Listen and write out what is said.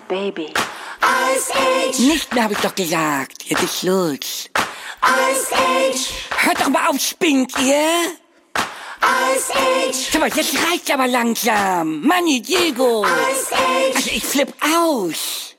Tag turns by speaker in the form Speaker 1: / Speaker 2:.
Speaker 1: baby.
Speaker 2: Ice Age.
Speaker 3: Nicht mehr, hab ich doch gesagt. Jetzt ist los.
Speaker 2: Ice Age.
Speaker 3: Hört doch mal auf, spinnt ihr?
Speaker 2: Ice Age.
Speaker 3: Sag mal, jetzt reicht's aber langsam. Manni, Diego.
Speaker 2: Ice Age.
Speaker 3: Also ich flipp aus.